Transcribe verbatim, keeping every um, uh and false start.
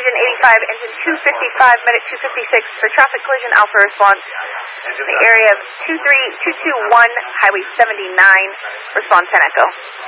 Region eighty-five, engine two fifty-five, minute two fifty-six for traffic collision, Alpha response. The area of two three two two one, Highway seventy-nine, response ten Echo.